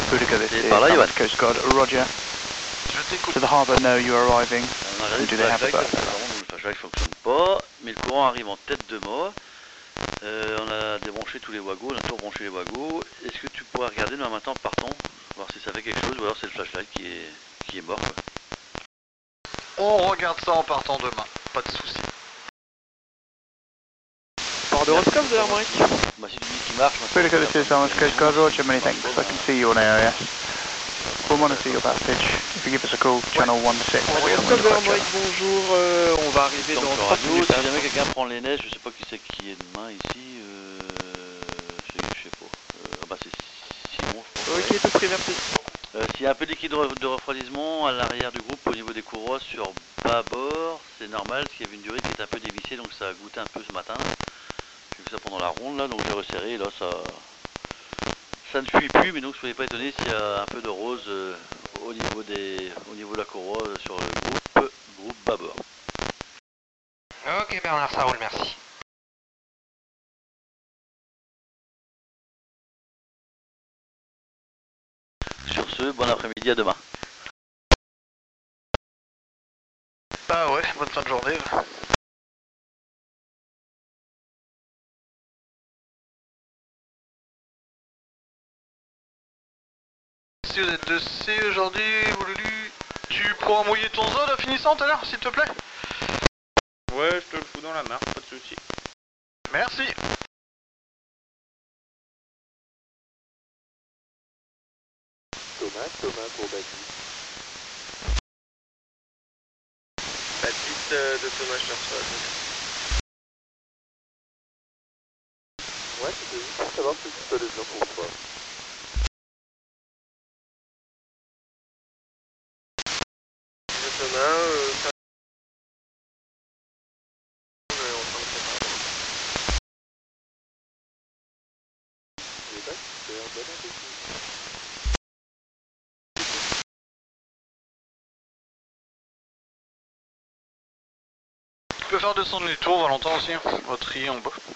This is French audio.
Boudica, this Et is par là, Johan. West Coast Guard. Roger. Je t'écoute. To the harbour, know you are arriving. On a regardé Do le they have a flashlight, boat? le flashlight fonctionne pas, mais le courant arrive en tête de mât. On a débranché tous les wagons, on a tout rebranché les wagons. Est-ce que tu pourrais regarder demain matin partons, voir si ça fait quelque chose, ou alors c'est le flashlight qui est mort quoi. On regarde ça en partant demain, pas de soucis. Port d'Euroscope derrière moi. Bah si tu dis qu'il marche, Boudica, this is West Coast Guard. Roger, many thanks. I can see you on AIS. We'll monitor your back pitch. If you give us a call, channel 16. Euroscope derrière moi, bonjour. On va arriver donc dans sur 3 radio, minutes. si jamais quelqu'un prend les neiges, je sais pas qui c'est qui est demain ici, je sais pas. Ah bah c'est Simon je pense. Ok, tout pris, merci. S'il y a un peu de liquide de refroidissement à l'arrière du groupe au niveau des courroies sur bâbord, c'est normal parce qu'il y avait une durée qui était un peu dévissée donc ça a goûté un peu ce matin. J'ai vu ça pendant la ronde là donc j'ai resserré et là ça ne fuit plus mais donc soyez pas étonnés s'il y a un peu de rose au niveau de la courroie sur le groupe bâbord. Ok Bernard, ça roule, merci. Sur ce, bon après-midi, à demain. Bah ouais, bonne fin de journée. Si vous êtes de C aujourd'hui, Voululu, tu pourras mouiller ton zone finissant tout à l'heure, s'il te plaît? Ouais, je te le fous dans la mare, pas de soucis. Merci. Thomas pour Baptiste. Baptiste de Thomas, je te reçois. Ouais, c'était juste pour savoir si tu peux les bien pour toi. Thomas, ça... on est en train de préparer. Et bah, super, bon appétit. Tu peux faire descendre les tours, Valentin aussi, au tri en bas.